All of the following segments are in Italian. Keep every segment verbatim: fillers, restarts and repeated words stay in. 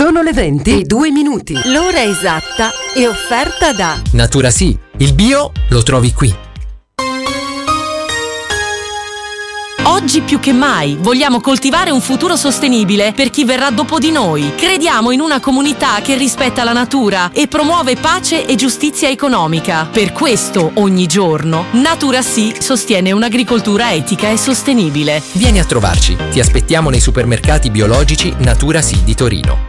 Sono le venti e due minuti. L'ora esatta è offerta da Natura Sì, il bio lo trovi qui. Oggi più che mai vogliamo coltivare un futuro sostenibile per chi verrà dopo di noi. Crediamo in una comunità che rispetta la natura e promuove pace e giustizia economica. Per questo, ogni giorno, Natura Sì sostiene un'agricoltura etica e sostenibile. Vieni a trovarci. Ti aspettiamo nei supermercati biologici Natura Sì di Torino.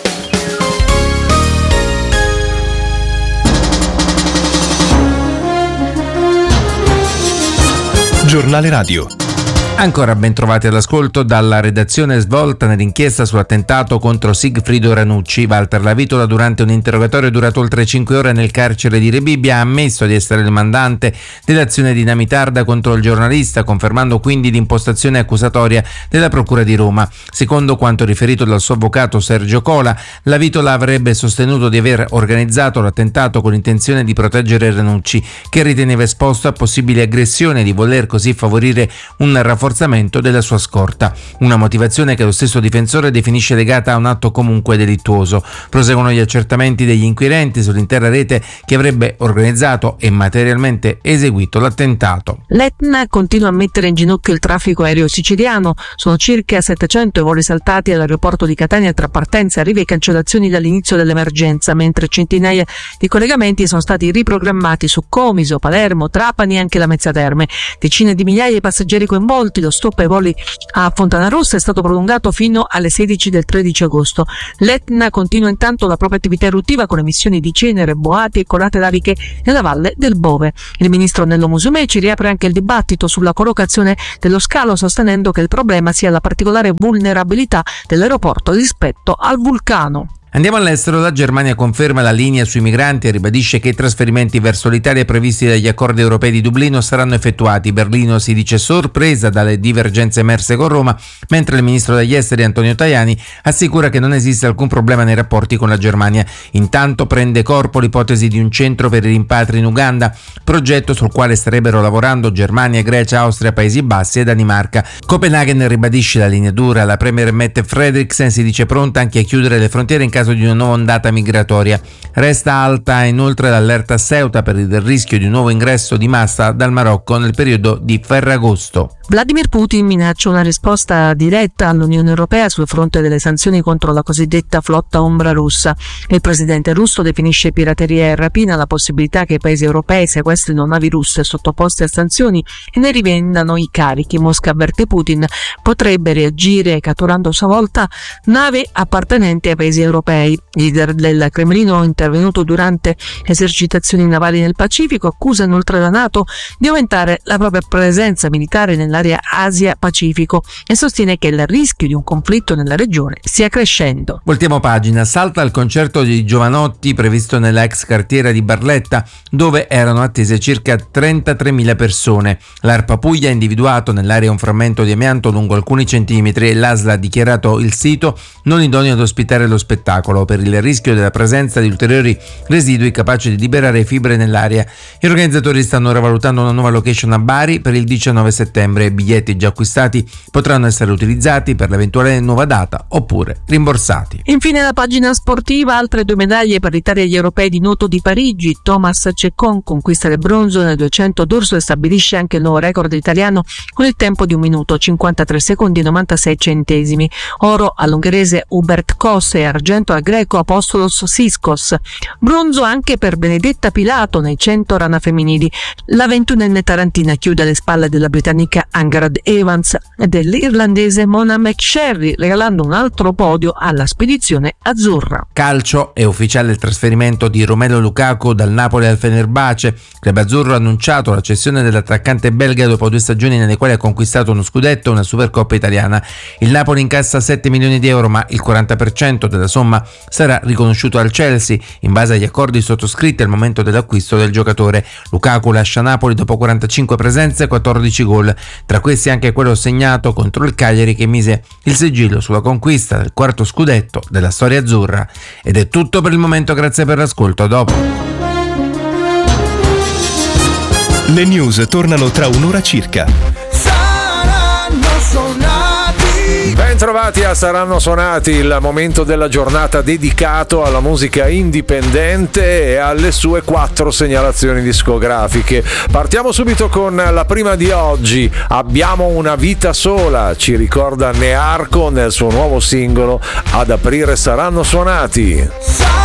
Giornale Radio. Ancora ben trovati all'ascolto dalla redazione svolta nell'inchiesta sull'attentato contro Sigfrido Ranucci. Walter Lavitola, durante un interrogatorio durato oltre cinque ore nel carcere di Rebibbia, ha ammesso di essere il mandante dell'azione dinamitarda contro il giornalista, confermando quindi l'impostazione accusatoria della Procura di Roma. Secondo quanto riferito dal suo avvocato Sergio Cola, Lavitola avrebbe sostenuto di aver organizzato l'attentato con l'intenzione di proteggere Ranucci, che riteneva esposto a possibili aggressioni e di voler così favorire un rafforzamento della sua scorta, una motivazione che lo stesso difensore definisce legata a un atto comunque delittuoso. Proseguono gli accertamenti degli inquirenti sull'intera rete che avrebbe organizzato e materialmente eseguito l'attentato. L'Etna continua a mettere in ginocchio il traffico aereo siciliano. Sono circa settecento i voli saltati all'aeroporto di Catania tra partenze, arrivi e cancellazioni dall'inizio dell'emergenza, mentre centinaia di collegamenti sono stati riprogrammati su Comiso, Palermo, Trapani e anche la Lamezia Terme. Decine di migliaia di passeggeri coinvolti. Lo stop ai voli a Fontanarossa è stato prolungato fino alle sedici del tredici agosto. L'Etna continua intanto la propria attività eruttiva con emissioni di cenere, boati e colate laviche nella valle del Bove. Il ministro Nello Musumeci riapre anche il dibattito sulla collocazione dello scalo, sostenendo che il problema sia la particolare vulnerabilità dell'aeroporto rispetto al vulcano. Andiamo all'estero. La Germania conferma la linea sui migranti e ribadisce che i trasferimenti verso l'Italia previsti dagli accordi europei di Dublino saranno effettuati. Berlino si dice sorpresa dalle divergenze emerse con Roma, mentre il ministro degli esteri Antonio Tajani assicura che non esiste alcun problema nei rapporti con la Germania. Intanto prende corpo l'ipotesi di un centro per i rimpatri in Uganda, progetto sul quale starebbero lavorando Germania, Grecia, Austria, Paesi Bassi e Danimarca. Copenaghen ribadisce la linea dura. La premier Mette Frederiksen si dice pronta anche a chiudere le frontiere in caso di una nuova ondata migratoria. Resta alta inoltre l'allerta a Ceuta per il rischio di un nuovo ingresso di massa dal Marocco nel periodo di Ferragosto. Vladimir Putin minaccia una risposta diretta all'Unione Europea sul fronte delle sanzioni contro la cosiddetta flotta ombra russa. Il presidente russo definisce pirateria e rapina la possibilità che i paesi europei sequestrino navi russe sottoposte a sanzioni e ne rivendano i carichi. Mosca avverte Putin potrebbe reagire catturando a sua volta navi appartenenti ai paesi europei. Il leader del Cremlino, intervenuto durante esercitazioni navali nel Pacifico, accusa inoltre la NATO di aumentare la propria presenza militare nella l'area Asia-Pacifico e sostiene che il rischio di un conflitto nella regione stia crescendo. Voltiamo pagina. Salta il concerto di Giovanotti previsto nella ex cartiera di Barletta, dove erano attese circa trentatremila persone. L'ARPA Puglia ha individuato nell'area un frammento di amianto lungo alcuni centimetri e l'A S L ha dichiarato il sito non idoneo ad ospitare lo spettacolo per il rischio della presenza di ulteriori residui capaci di liberare fibre nell'area. Gli organizzatori stanno ora valutando una nuova location a Bari per il diciannove settembre. I biglietti già acquistati potranno essere utilizzati per l'eventuale nuova data oppure rimborsati. Infine la pagina sportiva, altre due medaglie per l'Italia agli europei di nuoto di Parigi. Thomas Ceccon conquista il bronzo nel duecento dorso e stabilisce anche il nuovo record italiano con il tempo di un minuto cinquantatré secondi e novantasei centesimi. Oro all'ungherese Hubert Kos e argento al greco Apostolos Siskos. Bronzo anche per Benedetta Pilato nei cento rana femminili. La ventunenne tarantina chiude alle spalle della britannica Angarad Evans e dell'irlandese Mona McSherry, regalando un altro podio alla spedizione azzurra. Calcio, è ufficiale il trasferimento di Romelu Lukaku dal Napoli al Fenerbahce. Il club azzurro ha annunciato la cessione dell'attaccante belga dopo due stagioni nelle quali ha conquistato uno scudetto e una Supercoppa italiana. Il Napoli incassa sette milioni di euro, ma il quaranta per cento della somma sarà riconosciuto al Chelsea in base agli accordi sottoscritti al momento dell'acquisto del giocatore. Lukaku lascia Napoli dopo quarantacinque presenze e quattordici gol, tra questi anche quello segnato contro il Cagliari che mise il sigillo sulla conquista del quarto scudetto della storia azzurra. Ed è tutto per il momento, grazie per l'ascolto, a dopo. Le news tornano tra un'ora circa. Saranno suonati Bentrovati a Saranno Suonati, il momento della giornata dedicato alla musica indipendente e alle sue quattro segnalazioni discografiche. Partiamo subito con la prima di oggi, Abbiamo una vita sola, ci ricorda Nearco nel suo nuovo singolo Ad aprire Saranno Suonati.